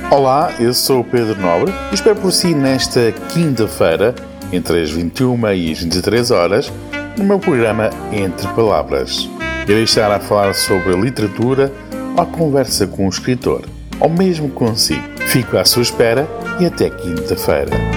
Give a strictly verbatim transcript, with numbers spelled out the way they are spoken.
Olá, eu sou o Pedro Nobre e espero por si nesta quinta-feira, entre as vinte e uma e as vinte e três horas, no meu programa Entre Palavras. Irei estar a falar sobre literatura ou a conversa com o escritor, ou mesmo consigo. Fico à sua espera e até quinta-feira.